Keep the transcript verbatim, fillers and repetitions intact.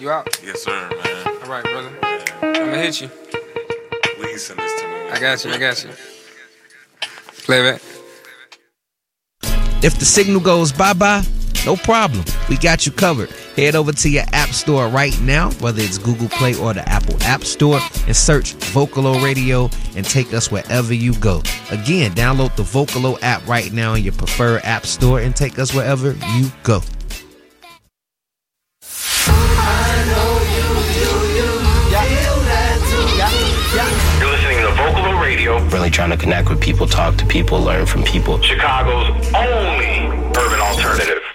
You out? Yes, sir, man. All right, brother. Yeah. I'm gonna hit you. Please send this to me. I got you. I got you. Play back. If the signal goes bye-bye, no problem. We got you covered. Head over to your app store right now, whether it's Google Play or the Apple App Store, and search Vocalo Radio and take us wherever you go. Again, download the Vocalo app right now in your preferred app store and take us wherever you go. You're listening to Vocalo Radio. Really trying to connect with people, talk to people, learn from people. Chicago's only urban alternative.